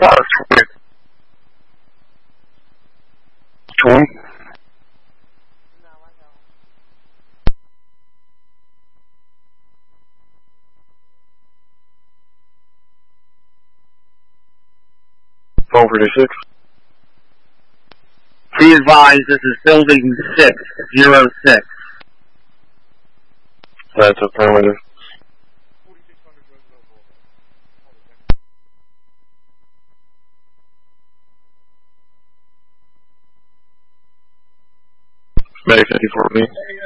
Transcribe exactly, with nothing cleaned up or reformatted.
Troy? Phone forty-six. Be advised, this is building six zero six. That's affirmative. Medic fifty-four B.